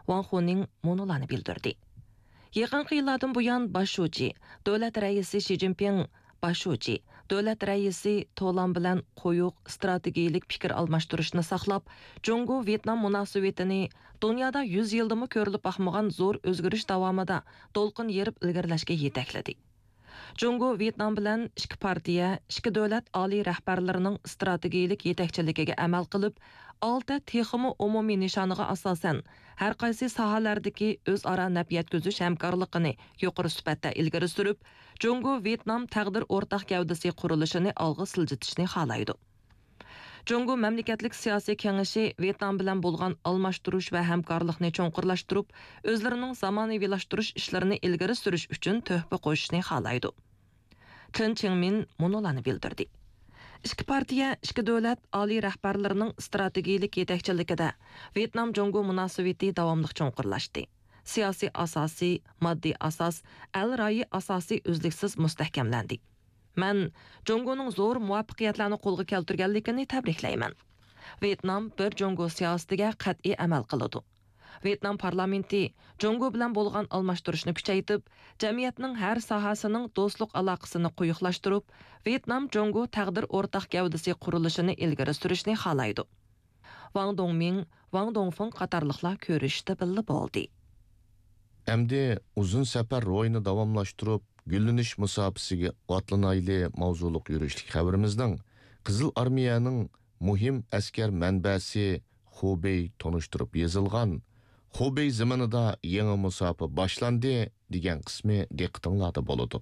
Wang Huning monolarını bildirdi. Yaqinqi yillardan buyon Bashuji, davlat raisi Xi Jinping Bashuji, davlat raisi Tolan bilan qo'yuq strategiyalik fikr almashtirishni saqlab, Jungo-Vyetnam munosabatini dunyoda 100 yildimi ko'rilib baxmagan zo'r o'zgarish davomida to'lqin yerib ilgarilashga yetakladi. Jungo-Vyetnam bilan ikki partiya, ikki davlat oliy rahbarlarining strategiyalik yetakchiligiga amal qilib, olti texmi umumiy nishoniga asosan har qaysi sohalardagi o'zaro naf yetkazish hamkorligini yuqori sifatda ilgari surib, Jungo-Vyetnam taqdir o'rtaq gavdasi qurilishini olg'a siljitishni xohlaydi. Jungo mamlakatlik siyosiy kengashi Vyetnam bilan bo'lgan almashtirish va hamkorlikni cho'nqurlashtirib, o'zlarining zamonaviylashtirish ishlarini ilgari surish uchun tuhfa qo'shishni xohlaydi. Chen Chingmin monolarni bildirdi. İki partiya, iki davlat oliy rahbarlarining strategiyalik yetakchiligida Vyetnam-Jungo munosabati davomli cho'nqurlashdi. Siyosiy asosi, moddiy asos, al-rayi asosi uzluksiz mustahkamlandi. Men Jungoning zo'r muvaffaqiyatlarni qo'lga keltirganligini tabriklayman. Vyetnam bir Jungo siyosatiga qat'iy amal qiladi. Vyetnam parlamenti Jungo bilan bo'lgan almashtirishni kuchaytirib, jamiyatning har sohasining do'stlik aloqasini quyuqlashtirib, Vyetnam-Jungo taqdir o'rtaq gavdasi qurilishini ilgari surishni xohlaydi. Wang Dongming, Wang Dongfeng qatorliqlar ko'rishdi billi bo'ldi. Endi uzun safar ro'yini davomlashtirib, gullanish musofasiga otlanayli mavzuliq yurishlik xabarimizning Qizil armiyaning muhim askar manbasi Hubei tonishtirib yozilgan Hubei zamanida yangi musofa boshlandi degan qismi diqqatinglarda bo'ladi.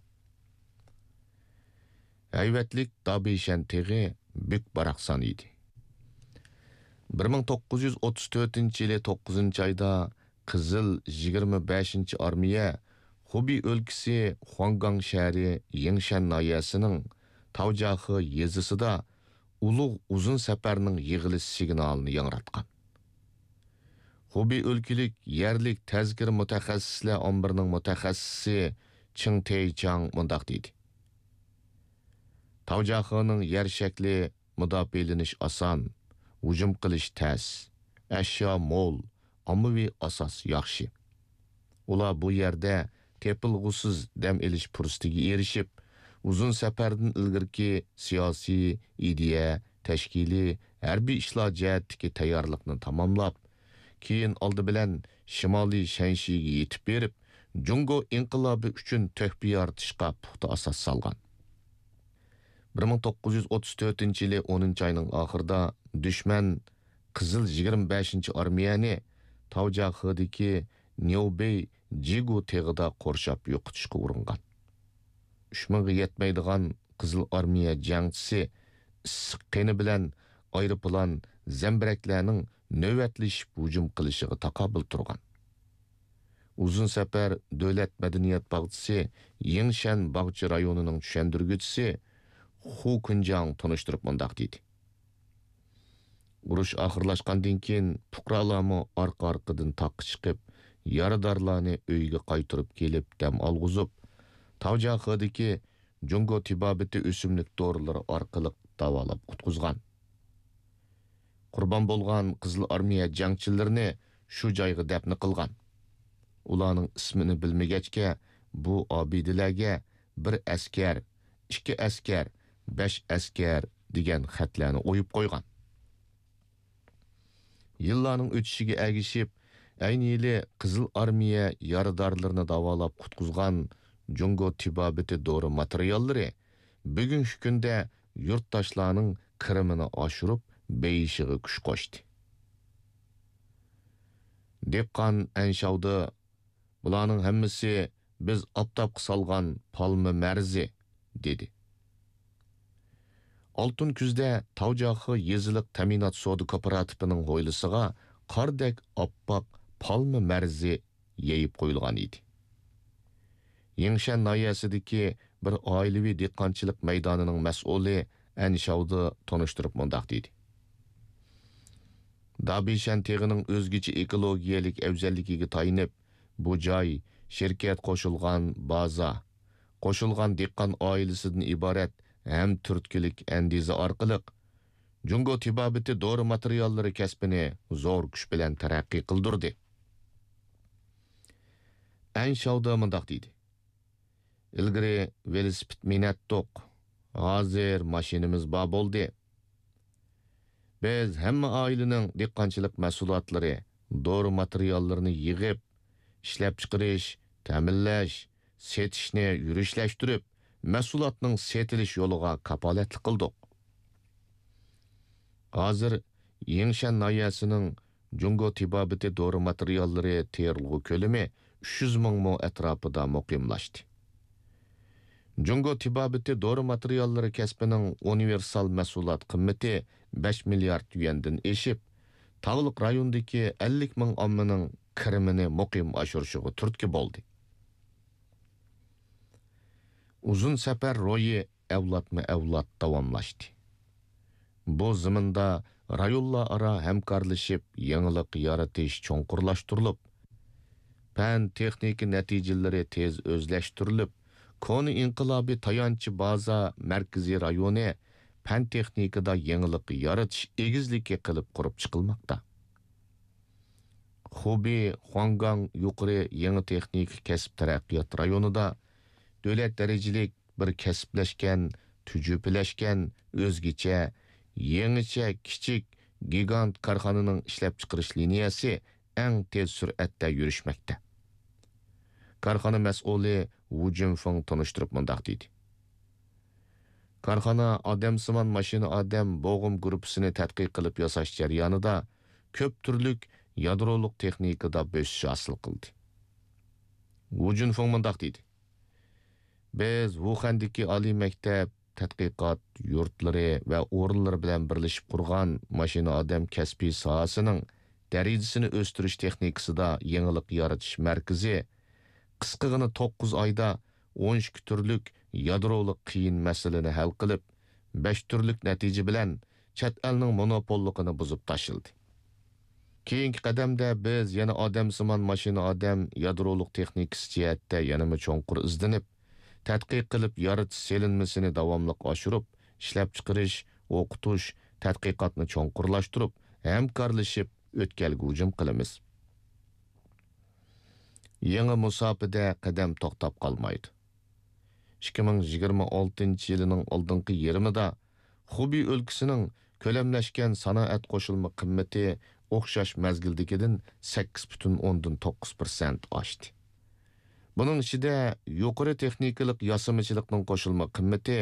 Ayvatlik Dabishan teg'i bük baraqsan edi. 1934-yili 9-oyda Qizil 25-armiya Hubei o'lkasi Huanggang shahri Yangshan noyasining Tavjaxi yezisida ulug' uzun safarning yig'ilish signalini yangratgan. Hubei o'lkalik yerlik tazkir mutaxassislar ombirining mutaxassisi Ching Teichang mundaq deydi. Tavjaxining yer shakli mudofialanish oson, hujum qilish tez, ashyo mo'l, ommaviy asos yaxshi. Ular bu yerda tepilg'usiz dam olish fursatiga erishib, uzun safardan ilgirki siyosiy, ideya, tashkiliy, harbiy ishlar jihatdagi tayyorlikni tamomlab, keyin oldi bilan Shimoliy Shanshiga yetib berib, Jungo inqilobi uchun töhfa yaratishga puxta asos solgan. 1934-yili 10-oyning oxirida dushman Qizil 25-armiyani Tavjaxidagi Niubey Jigu teg'ida qorshab yo'qotishga uringan. 3000 ga yetmaydigan Qizil armiya jangchisi issiq qeni bilan aeroplan zambiraklarning navbatlashib hujum qilishiga taqobil turgan. Uzun safar davlat madaniyat bog'chisi Yangshan bog'chi rayonining tushundirguvchisi Hu Kunjang tonishtirib mundaq deydi. Urush oxirlashgandan keyin fuqarolarni orqa-orqadan taqqa chiqib, yaradorlarni uyga qaytarib kelib dam olg'izib, Tavjaxidagi Jungo tibobati o'simlik dorilar orqali davolab qutqizgan. Qurbon bo'lgan Qizil armiya jangchilarini shu joyga dafn qilgan. Ularning ismini bilmagachga bu obidalarga bir askar, 2 askar, 5 askar degan xatlarni o'yib qo'ygan. Yillarning o'tishiga ergishib, ayni yili Qizil armiya yaradorlarini davolab qutqizgan Jungo tibobati dori materiallari bugungi kunda yurtdoshlarning kirimini oshirib, beyishiga kuch qo'shdi. Dehqon anshavdi, bularning hammasi biz oftobga solgan palma marzi dedi. Oltin kuzda Tavjaxi yezilik ta'minot savdo kooperativining hovlisiga qordek oppoq palma marzi yeyib qo'yilgan edi. Yangshan noyasidagi bir oilaviy dehqonchilik maydonining mas'uli anshavdi tonishtirib mundaq dedi. Dabishan teg'ining o'zgacha ekologiyalik afzalligiga tayinib, bu joy shirkat qo'shilgan baza, qo'shilgan dehqon oilasidan iborat ham turtkilik andiza orqali Jungo tibobati dori materiallari kasbini zo'r kuch bilan taraqqiy qildirdi. Ән шауда мындақ дейді. Ilgari velosiped minettik. Hazır maşinimiz ba boldi. Biz hemme ailenin dehqonchilik mahsulotlari, doğru materiallarını yig'ib, ishlab chiqarish, ta'minlash, setishni yurishlashtırib, mahsulotning setilish yo'liga kapolatlik qildik. Hozir Yengshan noyasining Jungo tibobati doğru materiallari terilg'u ko'lami 300 ming mo atrofida muqimlashdi. Jungo tibobati doğru materiallari kasbining universal mahsulot qimmati 5 milliard yuandan eshib, tog'liq rayondagi 50 ming ommaning kirimini muqim oshirishiga turtki bo'ldi. Uzun safar ro'yi avlodma-avlod davomlashdi. Bu zaminda rayonlar ara hamkorlashib, yangilik yaratish cho'nqurlashtirilib, fan texnika natijalari tez o'zlashtirilib, koni inqilobiy tayanchi baza markaziy rayoni fan texnikada yangilik yaratish egizligi qilib qurib chiqilmoqda. Xubi, Huangang yuqori yangi texnik kasb taraqqiyot rayonida davlat darajalik bir kasblashgan, tujubylashgan, o'zgacha, yangicha kichik gigant korxonaning ishlab chiqarish liniyasi eng tez sur'atda yurishmoqda. Korxona mas'uli Wu Jinfeng tanishtirib mundaq deydi. Korxona odamsimon mashina odam bo'g'im gruppasini tadqiq qilib yasash jarayonida ko'p turlik yadroliq texnikada bosish hosil qildi. Wu Jinfeng mundaq deydi. Biz Wuhandagi oliy maktab, tadqiqot yurtlari va o'rinlari bilan birlashib qurgan mashina odam kasbiy sohasining darajasini o'stirish texnikasida yangilik yaratish markazi qisqagina 9 oyda 12 turlik yadroliq qiyin masalani hal qilib, 5 turlik natija bilan chet elning monopolligini buzib tashildi. Keyingi qadamda biz yana odamsimon mashina odam yadroliq texnikasi jihatda yanama cho'nqur izlanib, tadqiq qilib yaratish selinmasini davomli oshirib, ishlab chiqarish, o'qitish, tadqiqotni cho'nqurlashtirib, hamkorlashib o'tkalga hujum qilamiz. Yangi musofada qadam to'xtab qolmaydi. 2026-yilining oldingi yarmida Xubi o'lkasining ko'lamlashgan sanoat qo'shilma qimmati o'xshash mazgildagidan 8,9% oshdi. Bunun ichida yuqori texnikalik yasamachilikning qo'shilma qimmati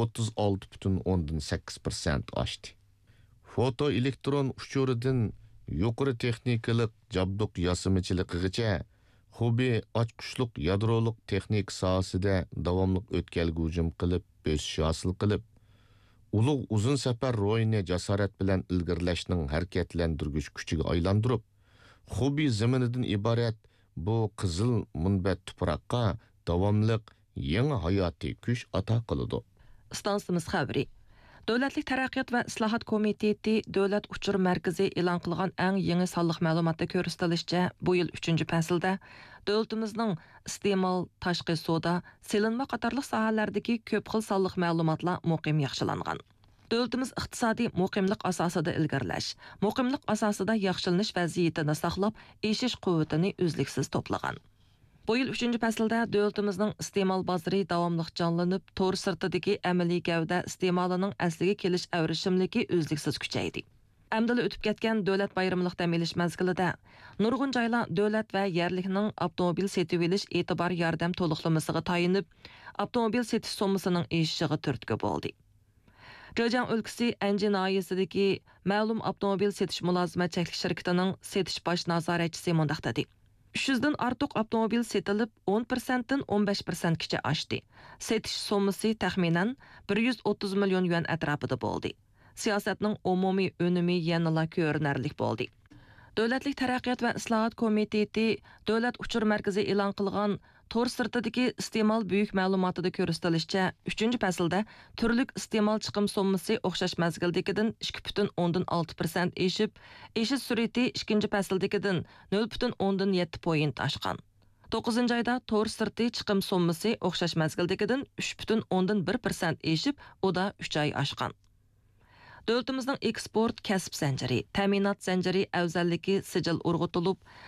36,8% oshdi. Foto elektron uchuridan yuqori texnikalik jabduq yasamachiligigacha Xubi ochqushliq yadroliq texnik sohasida davomli o'tkalga hujum qilib, bosish hosil qilib, ulug' uzun safar ro'yini jasorat bilan ilgirlashning harakatlantirgich kuchiga aylantirib, Xubi zaminidan iborat bu qizil munbat tuproqqa davomliq yangi hayotiy kuch ato qiladi. Stansimiz xabari. Davlatlik taraqqiyot va islohot komiteti Davlat uchur markazi e'lon qilgan eng yangi sonliq ma'lumotda ko'rsatilishicha, bu yil 3-faslda davlatimizning iste'mol, tashqi savdo, selinma qatorliq sohalardagi ko'p xil sonliq ma'lumotlar muqim yaxshilangan. Davlatimiz iqtisodiy muqimlik asosida ilgirlash, muqimlik asosida yaxshilanish vaziyatini saqlab, eshish quvvatini uzluksiz to'plagan. Bu yil 3-faslda davlatimizning iste'mol bozori davomli jonlanib, to'r sirtidagi amaliy gavda iste'molining asliga kelish avrishimligi uzluksiz kuchaydi. Amdili o'tib ketgan davlat bayramlik dam olish mazgilida nurg'un joylar davlat va yerlikning avtomobil setib olish e'tibor yordam to'liqlamasiga tayinib, avtomobil setish sommasining eshishiga turtki bo'ldi. Zhejiang o'lkasi Anjin noyasidagi ma'lum avtomobil setish mulozimat cheklik shirkatining setish bosh nazoratchisi mundaq dedi. 300 dan ortiq avtomobil setilib 10%dan 15%gacha oshdi. Setish sommasi taxminan 130 million yuan atrofida bo'ldi. Siyosatning umumiy unumi yanada ko'rinarli bo'ldi. Davlatlik taraqqiyot va islohot komiteti Davlat uchur markazi e'lon qilgan to'r sirtidagi iste'mol buyuk ma'lumotida ko'rsatilishicha, 3-faslda turlik iste'mol chiqim sommasi o'xshash mazgildagidan 2,6% eshib, eshish sur'ati 2-fasldagidan 0,7 point oshgan. 9-oyda to'r sirti chiqim sommasi o'xshash mazgildagidan 3,1% eshib, o da 3 oy oshgan. Davlatimizning eksport kasb zanjiri, ta'minot zanjiri afzalligi sijil urg'utilib,